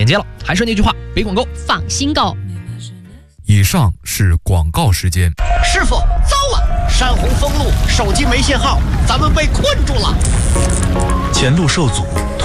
接了，还是那句话，别管够， 放心购。 以上是广告时间。 师傅，糟了！山洪封路，手机没信号，咱们被困住了。 前路受阻，